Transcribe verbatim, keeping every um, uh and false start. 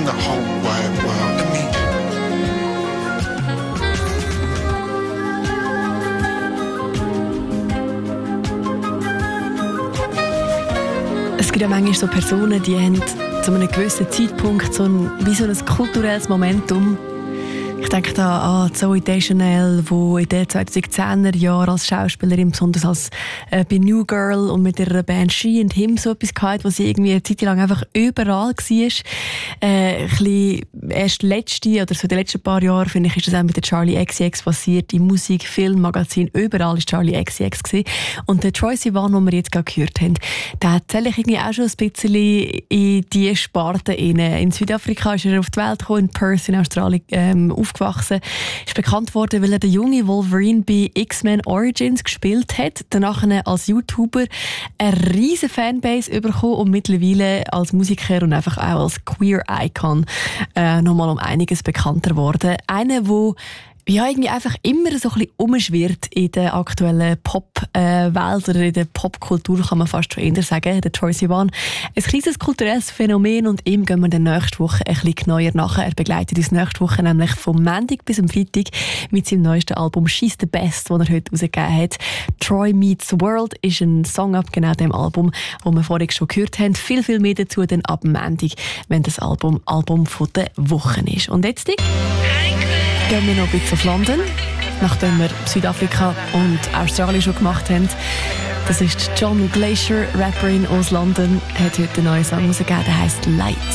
in the whole wide world to me. Es gibt ja manchmal so Personen, die haben zu einem gewissen Zeitpunkt so ein, wie so ein kulturelles Momentum. Ich denke da an Zooey Deschanel, die in den zweitausendzehner Jahren als Schauspielerin, besonders als äh, bei New Girl und mit ihrer Band She and Him so etwas hatte, wo sie irgendwie eine Zeit lang einfach überall war. Äh, ein bisschen erst letzte oder so die letzten paar Jahre, finde ich, ist das auch mit der Charli X C X passiert. In Musik, Film, Magazin, überall war Charli X C X gewesen. Und der Troye Sivan, den wir jetzt gerade gehört haben, der zähle ich irgendwie auch schon ein bisschen in diese Sparte rein. In Südafrika ist er auf die Welt gekommen, in Perth in Australien ähm, aufgewachsen. Ist bekannt worden, weil er den jungen Wolverine bei X-Men Origins gespielt hat. Danach als YouTuber eine riesen Fanbase bekommen und mittlerweile als Musiker und einfach auch als Queer-Icon äh, nochmal um einiges bekannter worden. Einer, der ja, irgendwie einfach immer so ein bisschen umschwirrt in der aktuellen Pop-Welt oder in der Popkultur, kann man fast schon eher sagen, der Troye Sivan. Ein kleines kulturelles Phänomen und ihm gehen wir dann nächste Woche ein bisschen genauer nach. Er begleitet uns nächste Woche nämlich vom Montag bis am Freitag mit seinem neuesten Album «She's the Best», das er heute rausgegeben hat. «Troye Meets the World» ist ein Song ab genau dem Album, das wir vorhin schon gehört haben. Viel, viel mehr dazu dann ab dem Montag, wenn das Album Album von der Woche ist. Und jetzt gehen wir noch ein bisschen auf London, nachdem wir Südafrika und Australien schon gemacht haben. Das ist John Glacier, Rapperin aus London, hat heute einen neuen Song rausgegeben, der heisst «Lights».